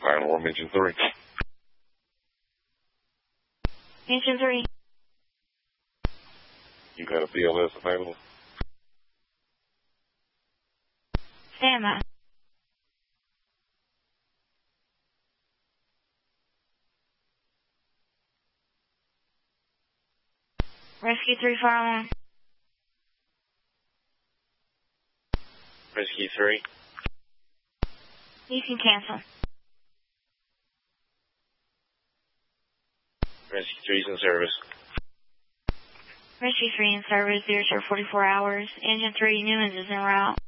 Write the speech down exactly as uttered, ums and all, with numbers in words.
Fire alarm engine three. Engine three. You got a B L S available? Stand by. Rescue three, fire alarm. Rescue three. You can cancel. Rescue three's in service. Rescue three in service, zero to forty-four hours. Engine three, Newman's is en route.